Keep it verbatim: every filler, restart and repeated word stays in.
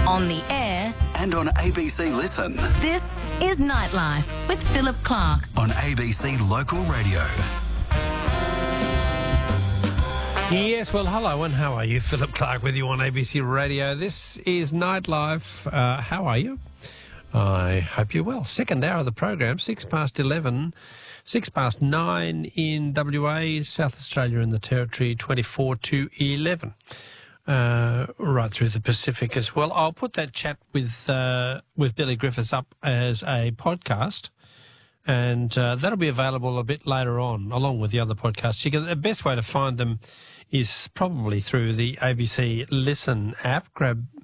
on the air, and on A B C Listen. This is Nightlife with Philip Clark on A B C Local Radio. Yes, well, hello and how are you? Philip Clark with you on A B C Radio. This is Nightlife. Uh, how are you? I hope you're well. Second hour of the program, six past eleven, six past nine in W A, South Australia and the Territory, twenty-four to eleven. Uh, right through the Pacific as well. I'll put that chat with uh, with Billy Griffiths up as a podcast, and uh, that'll be available a bit later on, along with the other podcasts. You can, the best way to find them is probably through the A B C Listen app. Grab